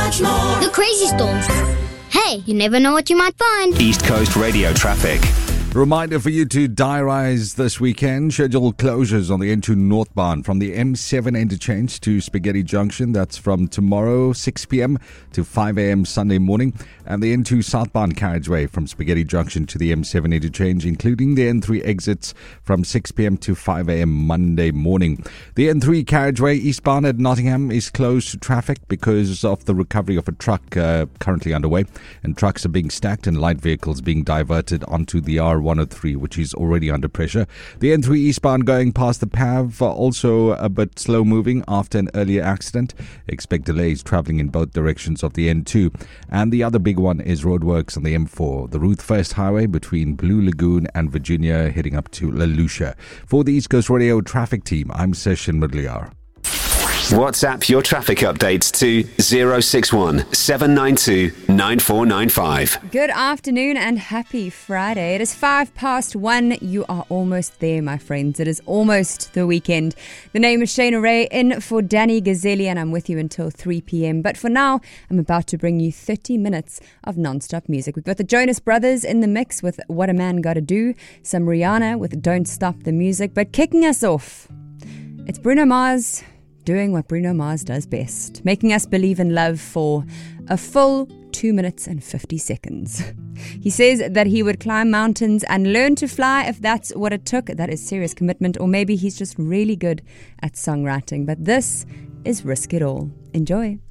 much more. The Crazy Storm. Hey, you never know what you might find. East Coast Radio traffic. Reminder for you to diarise this weekend. Scheduled closures on the N2 northbound from the M7 interchange to Spaghetti Junction. That's from tomorrow 6 p.m. to 5 a.m. Sunday morning. And the N2 southbound carriageway from Spaghetti Junction to the M7 interchange, including the N3 exits from 6 p.m. to 5 a.m. Monday morning. The N3 carriageway eastbound at Nottingham is closed to traffic because of the recovery of a truck currently underway. And trucks are being stacked and light vehicles being diverted onto the R103, which is already under pressure. The N3 eastbound going past the PAV also a bit slow moving after an earlier accident. Expect delays travelling in both directions of the N2. And the other big one is roadworks on the M4, the Ruth First Highway between Blue Lagoon and Virginia heading up to La Lucia. For the East Coast Radio traffic team, I'm Session Mudliar. WhatsApp your traffic updates to 061 792 9495. Good afternoon and happy Friday. It is 1:05. You are almost there, my friends. It is almost the weekend. The name is Shayna Ray in for Danny Gazzelli, and I'm with you until 3 p.m. But for now, I'm about to bring you 30 minutes of non-stop music. We've got the Jonas Brothers in the mix with What a Man Gotta Do, some Rihanna with Don't Stop the Music. But kicking us off, it's Bruno Mars doing what Bruno Mars does best, making us believe in love for a full 2 minutes and 50 seconds. He says that he would climb mountains and learn to fly if that's what it took. That is serious commitment, or maybe he's just really good at songwriting. But this is Risk It All. Enjoy.